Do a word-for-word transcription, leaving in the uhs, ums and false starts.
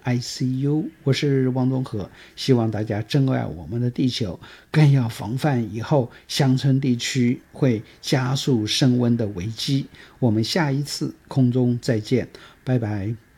I C U， 我是汪宗和，希望大家珍爱我们的地球，更要防范以后乡村地区会加速升温的危机。我们下一次空中再见，拜拜。